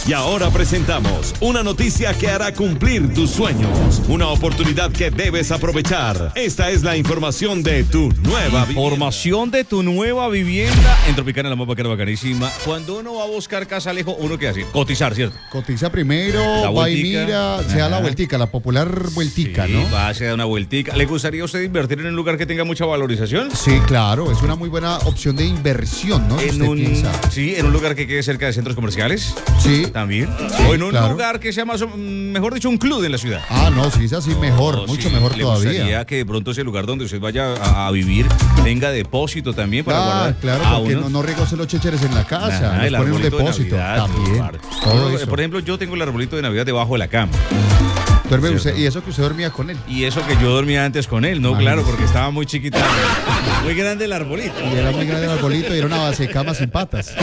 Y ahora presentamos una noticia que hará cumplir tus sueños. Una oportunidad que debes aprovechar. Esta es la información de tu nueva vivienda. Información de tu nueva vivienda en Tropicana, la más bacana, bacanísima. Cuando uno va a buscar casa lejos, ¿uno qué hace? Cotizar, ¿cierto? Cotiza primero, va y mira, se da la vueltica, la popular vueltica, sí, ¿no? Va, se da una vueltica. ¿Le gustaría a usted invertir en un lugar que tenga mucha valorización? Sí, claro, es una muy buena opción de inversión, ¿no? En un lugar que quede cerca de centros comerciales. Sí. También. Sí, o en un claro. lugar que sea mejor dicho, un club en la ciudad. Ah, no, sí, es así mejor, mucho mejor ¿Le todavía. gustaría que de pronto ese lugar donde usted vaya a vivir tenga depósito también para guardar? Claro, porque no regose los checheres en la casa, les pone un depósito. De Navidad, también. Todo eso. Por ejemplo, yo tengo el arbolito de Navidad debajo de la cama. Duerme usted, y eso que usted dormía con él. Y eso que yo dormía antes con él, ¿no? Claro, porque estaba muy chiquita. Muy grande el arbolito. Y era muy grande el arbolito y era una base de cama sin patas.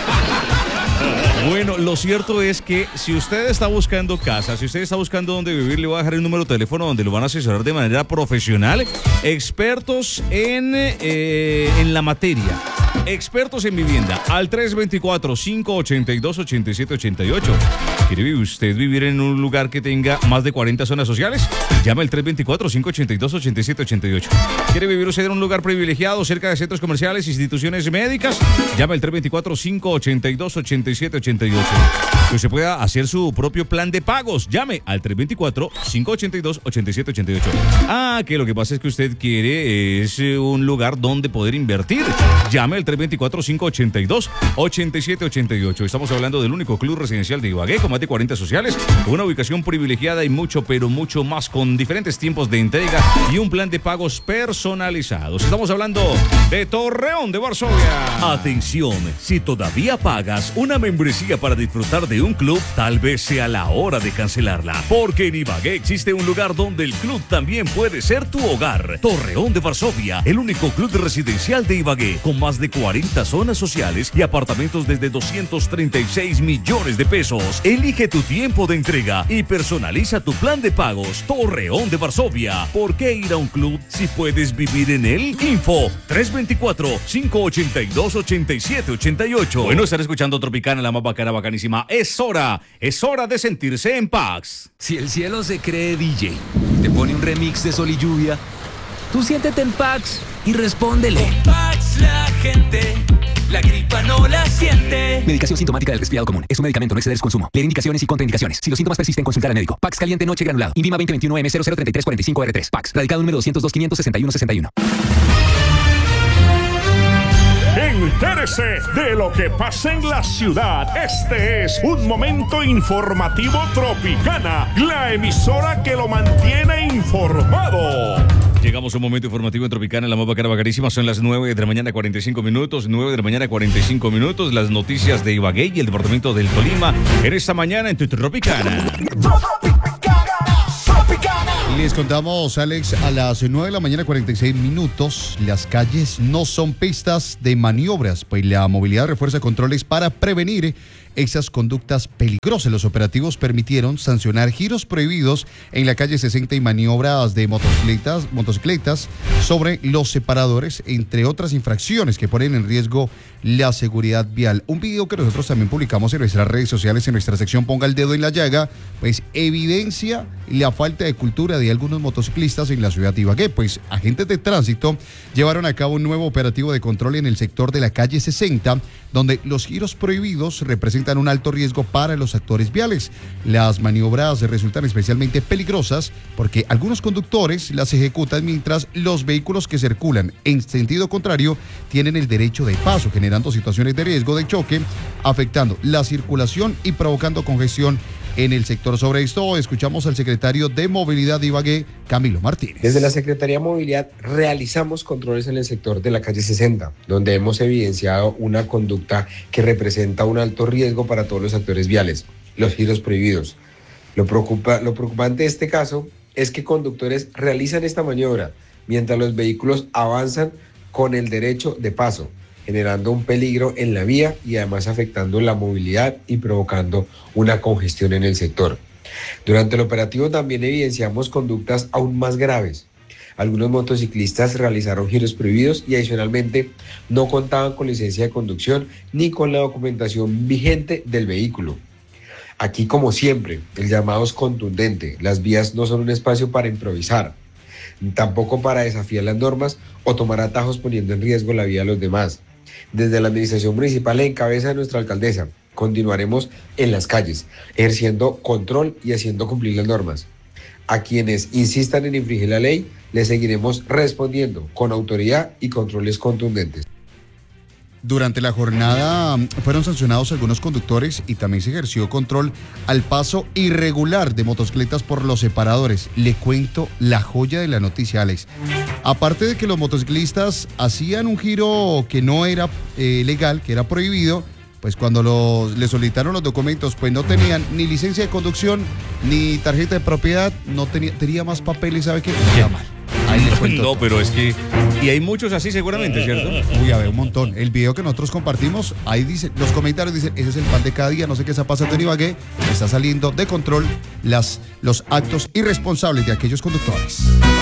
Bueno, lo cierto es que si usted está buscando casa, si usted está buscando dónde vivir, le voy a dejar el número de teléfono donde lo van a asesorar de manera profesional, expertos en la materia, expertos en vivienda, al 324-582-8788. ¿Quiere usted vivir en un lugar que tenga más de 40 zonas sociales? Llame al 324-582-8788. ¿Quiere vivir usted en un lugar privilegiado cerca de centros comerciales, instituciones médicas? Llame al 324-582-8788. Que usted pueda hacer su propio plan de pagos. Llame al 324-582-8788. Ah, que lo que pasa es que usted quiere es un lugar donde poder invertir. Llame al 324-582-8788. Estamos hablando del único club residencial de Ibagué con más de 40 sociales, una ubicación privilegiada y mucho, pero mucho más, con diferentes tiempos de entrega y un plan de pagos personalizados. Estamos hablando de Torreón de Varsovia. Atención, si todavía pagas una membresía para disfrutar de un club, tal vez sea la hora de cancelarla, porque en Ibagué existe un lugar donde el club también puede ser tu hogar. Torreón de Varsovia, el único club residencial de Ibagué, con más de 40 zonas sociales y apartamentos desde 236 millones de pesos. Elige tu tiempo de entrega y personaliza tu plan de pagos. Torreón de Varsovia. ¿Por qué ir a un club si puedes vivir en él? Info 324-582-8788. Bueno, estar escuchando Tropicana, la más bacana, bacanísima. Es hora de sentirse en paz. Si el cielo se cree DJ, te pone un remix de Sol y Lluvia, tú siéntete en Pax y respóndele. Con Pax la gente, la gripa no la siente. Medicación sintomática del resfriado común. Es un medicamento, no exceder su consumo. Leer indicaciones y contraindicaciones. Si los síntomas persisten, consultar al médico. Pax caliente noche granulado. Invima 2021M003345R3. Pax. Radicado número 202-561-61. Entérese de lo que pasa en la ciudad. Este es un momento informativo Tropicana, la emisora que lo mantiene informado. Llegamos a un momento informativo en Tropicana, la más bacana, bacanísima. Son las 9 de la mañana, 45 minutos. 9 de la mañana, 45 minutos. Las noticias de Ibagué y el departamento del Tolima en esta mañana en tu Tropicana. Les contamos, Alex, a las 9 de la mañana, 46 minutos. Las calles no son pistas de maniobras, pues la movilidad refuerza controles para prevenir esas conductas peligrosas. Los operativos permitieron sancionar giros prohibidos en la calle 60 y maniobras de motocicletas sobre los separadores, entre otras infracciones que ponen en riesgo la seguridad vial. Un video que nosotros también publicamos en nuestras redes sociales, en nuestra sección Ponga el Dedo en la Llaga, pues evidencia la falta de cultura de algunos motociclistas en la ciudad de Ibagué. Pues agentes de tránsito llevaron a cabo un nuevo operativo de control en el sector de la calle 60, donde los giros prohibidos representan un alto riesgo para los actores viales. Las maniobras resultan especialmente peligrosas porque algunos conductores las ejecutan mientras los vehículos que circulan en sentido contrario tienen el derecho de paso, generando situaciones de riesgo de choque, afectando la circulación y provocando congestión en el sector. Sobre esto escuchamos al secretario de Movilidad de Ibagué, Camilo Martínez. Desde la Secretaría de Movilidad realizamos controles en el sector de la calle 60, donde hemos evidenciado una conducta que representa un alto riesgo para todos los actores viales, los giros prohibidos. Lo preocupante de este caso es que conductores realizan esta maniobra mientras los vehículos avanzan con el derecho de paso, generando un peligro en la vía y además afectando la movilidad y provocando una congestión en el sector. Durante el operativo también evidenciamos conductas aún más graves. Algunos motociclistas realizaron giros prohibidos y adicionalmente no contaban con licencia de conducción ni con la documentación vigente del vehículo. Aquí, como siempre, el llamado es contundente. Las vías no son un espacio para improvisar, tampoco para desafiar las normas o tomar atajos poniendo en riesgo la vida de los demás. Desde la administración municipal en cabeza de nuestra alcaldesa, continuaremos en las calles, ejerciendo control y haciendo cumplir las normas. A quienes insistan en infringir la ley, les seguiremos respondiendo con autoridad y controles contundentes. Durante la jornada fueron sancionados algunos conductores y también se ejerció control al paso irregular de motocicletas por los separadores. Le cuento la joya de la noticia, Alex. Aparte de que los motociclistas hacían un giro que no era legal, que era prohibido, pues cuando les solicitaron los documentos, pues no tenían ni licencia de conducción, ni tarjeta de propiedad, tenía más papeles, ¿sabe qué? Está mal. Ahí les cuento. No, pero es que... Y hay muchos así seguramente, ¿cierto? Uy, a ver, un montón. El video que nosotros compartimos, ahí dice, los comentarios dicen, ese es el pan de cada día, no sé qué está pasando en Ibagué, está saliendo de control los actos irresponsables de aquellos conductores.